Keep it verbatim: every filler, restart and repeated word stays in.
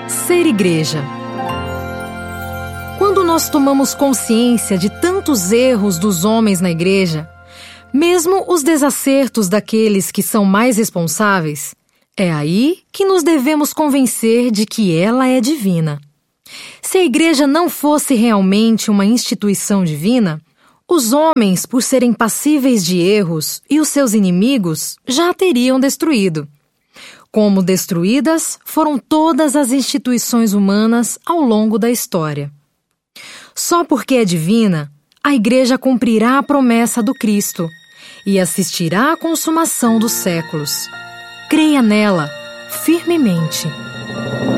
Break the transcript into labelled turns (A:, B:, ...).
A: Ser igreja. Quando nós tomamos consciência de tantos erros dos homens na igreja, mesmo os desacertos daqueles que são mais responsáveis, é aí que nos devemos convencer de que ela é divina. Se a igreja não fosse realmente uma instituição divina, os homens, por serem passíveis de erros, e os seus inimigos já a teriam destruído. Como destruídas foram todas as instituições humanas ao longo da história. Só porque é divina, a igreja cumprirá a promessa do Cristo e assistirá à consumação dos séculos. Creia nela firmemente.